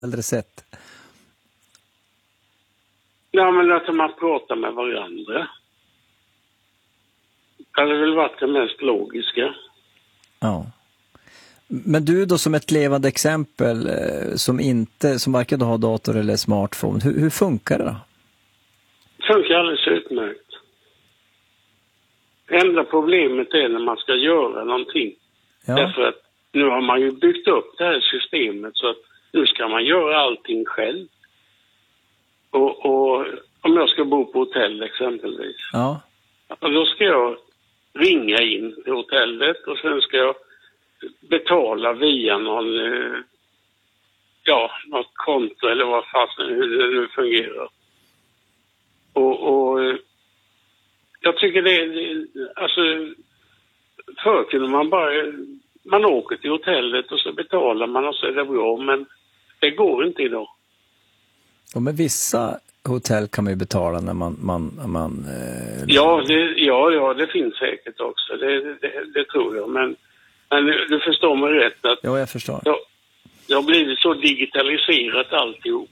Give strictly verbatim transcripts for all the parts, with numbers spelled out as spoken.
äldre sätt? Ja, men att man pratar med varandra. Det hade väl varit det mest logiska. Ja. Men du då som ett levande exempel eh, som inte, som varken har dator eller smartphone, hur, hur funkar det då? Det funkar alldeles utmärkt. Det enda problemet är när man ska göra någonting. Ja. Därför att nu har man ju byggt upp det här systemet så att nu ska man göra allting själv. Och, och om jag ska bo på hotell exempelvis. Ja. Och då ska jag ringa in till hotellet och sen ska jag betala via någon, eh, ja, något konto eller vad fast hur det nu fungerar. Och, och eh, jag tycker det är, alltså, förr kunde man bara, man åker till hotellet och så betalar man och så är det bra, men det går inte idag. Och med vissa hotell kan man ju betala när man... man, man eh... ja, det, ja, ja, det finns säkert också, det, det, det tror jag, men, men du förstår mig rätt att... Ja, jag förstår. Jag, det har blivit så digitaliserat alltihop.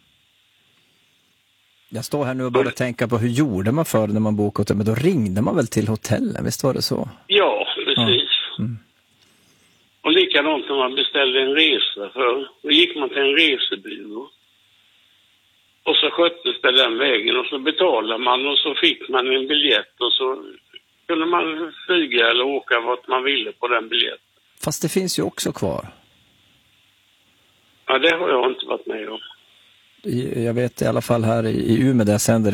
Jag står här nu och börjar tänka på hur gjorde man för när man bokade hotell, men då ringde man väl till hotellen, visst var det så? Ja, precis. Ja. Mm. Och likadant när man beställde en resa för, då gick man till en resebyrå. Och så sköttes det den vägen och så betalade man och så fick man en biljett och så kunde man flyga eller åka vart man ville på den biljetten. Fast det finns ju också kvar. Ja, det har jag inte varit med om. Jag vet i alla fall här i Umeå där jag sänder